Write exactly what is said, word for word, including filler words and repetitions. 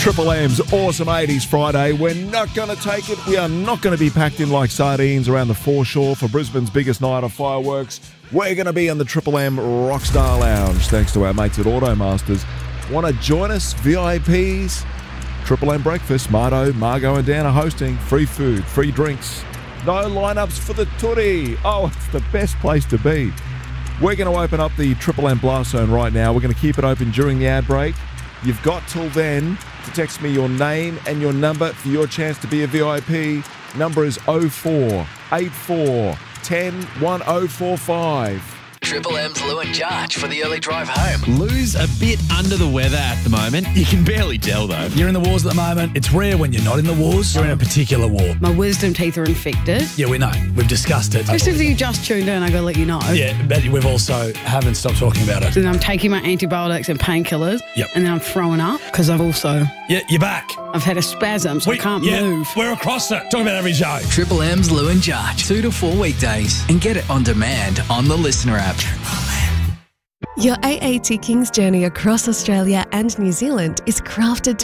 Triple M's Awesome eighties Friday. We're not going to take it. We are not going to be packed in like sardines around the foreshore for Brisbane's biggest night of fireworks. We're going to be in the Triple M Rockstar Lounge, thanks to our mates at Automasters. Want to join us, V I Ps? Triple M Breakfast, Marto, Margot and Dan are hosting. Free food, free drinks. No lineups for the tootie. Oh, it's the best place to be. We're going to open up the Triple M Blast Zone right now. We're going to keep it open during the ad break. You've got till then to text me your name and your number for your chance to be a V I P. Number is oh four eight four one oh one oh four five. Triple M's Lou and Jarch for the early drive home. Lou's a bit under the weather at the moment. You can barely tell, though. You're in the wars at the moment. It's rare when you're not in the wars. You're in a particular war. My wisdom teeth are infected. Yeah, we know. We've discussed it. Just if you just tuned in, I got to let you know. Yeah, but we've also haven't stopped talking about it. Then I'm taking my antibiotics and painkillers. Yep. And then I'm throwing up because I've also... Yeah, you're back. I've had a spasm, so we, I can't yeah, move. We're across it. Talk about every show. Triple M's Lou and Jarch, two to four weekdays. And get it on demand on the Listener app. Your A A T King's journey across Australia and New Zealand is crafted to